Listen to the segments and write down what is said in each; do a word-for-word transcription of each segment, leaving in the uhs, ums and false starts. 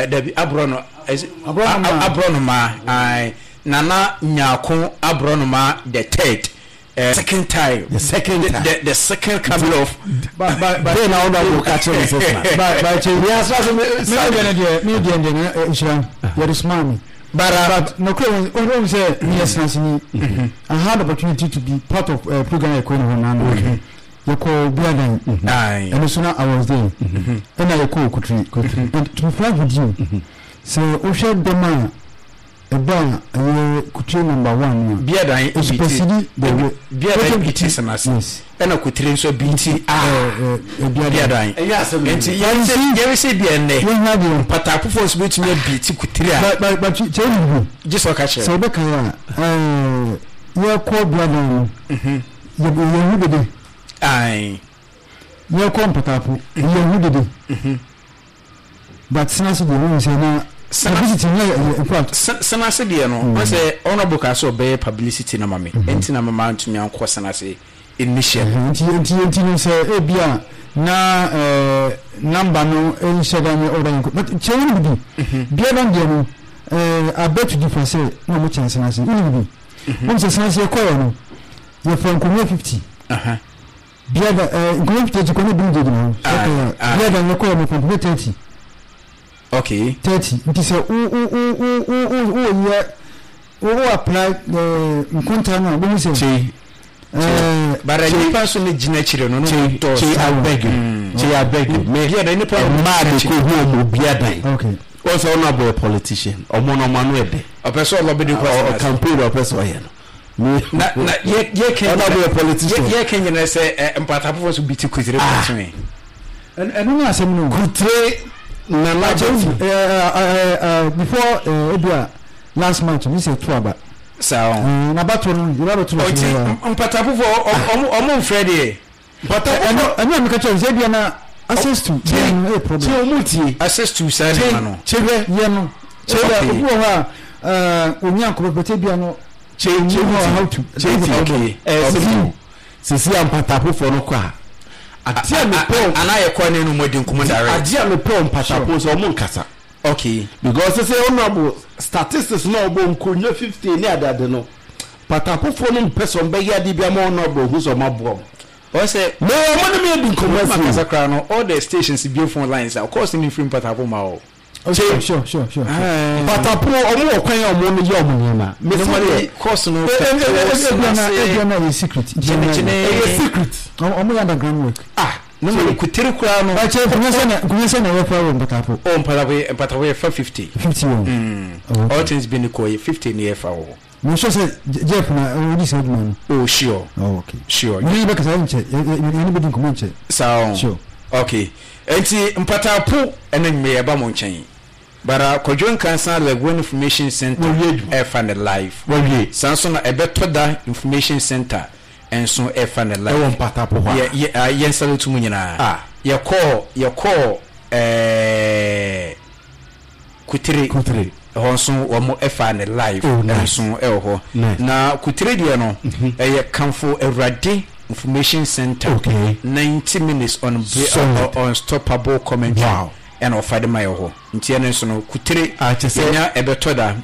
eh Dabi Abrono Abronoma I Nana Nyako Abronoma the third uh, second time the second the, time the, the second coming of but but but now that will catch us but but yes me me me insurance you is mommy but but no claim on say yes Nansini I had opportunity to be part of a program I call Honana you call Biadan aye and so I was there and I call Kutri and to be frank with you so Osha Dema Eba aye Kutri number one Biadan especially the Biadan it is mass and a Kutri so binti ah Biadan yes and you say Biane you have Patapu force which may be to Kutri but but but tell you just like catch so Beka uh you call Biadan mhm you you who aye you call Patapu you who did mhm but since the one say na publicity in fact sanase de no I say honorable ka so be publicity na mame enti na mama ntumi anko sanase initial enti enti enti no say e bia na eh number no en shega me order but chewu bi bia dan de no eh I bet you for say no mo chance sanase ni bi mo say sanase ko no you from Konya fifty aha bia da eh Konya fifty ko no bi de no bia dan no ko mo from thirty okay thirty it is a o o o o o o yeah o apply the contract no we say eh but the person ni gina chire no no to say I beg you say I beg you me here the person mad ko hu mo bia dan okay also honorable politician omo no manu e de o person lo be the question campaign o person here no na na ye ye can honorable politician ye can you say empata for so biti kwitire person and and no asem no kutre na la uh, uh, before uh, Ebia last month we say two about so na battle no you know to mpata for omo Friday but I know me catch Ebia na access to no problem so multi access to say no chebe ye no chebe wo ha uh onya ko bete bia no change how to okay eh sisi mpata for no kwa atia me pon ana ye kwa ne no modin kuma direct atia me pon passport so mo nkasa okay because say honorable statistics no obo nkonya fifty ni adade no patapofo no person be ya di bia mo honorable hu so mabom o say no mo no me di nkoma kra no all the stations be phone lines of course ni free patapofo ma o sure sure sure sure patapo omo okwan omo no ye omo ni ma me so course no e na e secret e secret omo underground work ah no me kutiri kura no ba che kunyesa na kunyesa na we for patapo o patapo patapo for fifty fifty mm all things been ko fifty ni fa o no so say Jeff na only said man oh sure oh okay sure ni be ka say nche anybody come nche so sure okay enti mpatapo enen me eba mo nchen bara Kojoin Cancer Level Information Center e fan the life we Samsung e beto da information center enso e fan the life e won patapo ha ye ye nsalo tumu nyina ah ye call ye call eh kutire kutire honso wo mo e fan the life enso e ho na kutire de no e ye kanfo Awurade information center okay ninety minutes on unstoppable commentary wow and offer the my ho ntia ne so no kutire anya ebeto da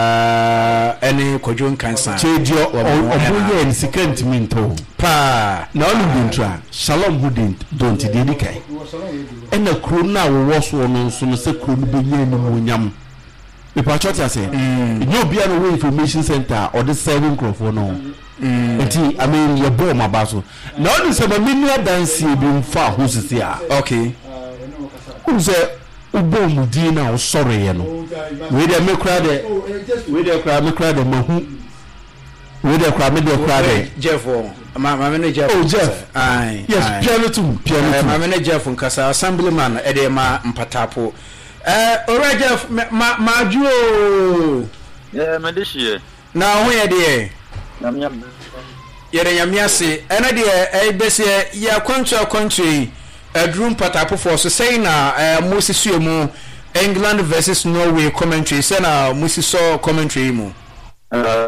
eh ene Kojoin Cancer chedio oboye en secret minto pa na onu bintra shalom hudin don't dey kai ena kru na wo so no so no se kru be ye ni munyam e pa choti ase you be an information center or the seven crofo no enti I mean your boy mabaso na onu se ba mini dance bi mfa ho sisi a okay unse ubom di na sorry ye no we dey make crowd we dey crowd make crowd mahu we dey crowd me dey crowd Jeff ma ma me Jeff oh Jeff ai yes piano too piano ma me Jeff nkasa assemblyman e dey ma mpatapo eh ora Jeff ma ma juo eh me dey shie na ho ye dey na me yere nyamiase ena dey e bese ya kwantu akwantu Adrum patapo for so say na uh, Moses mu England versus Norway commentary say na Moses saw commentary mu uh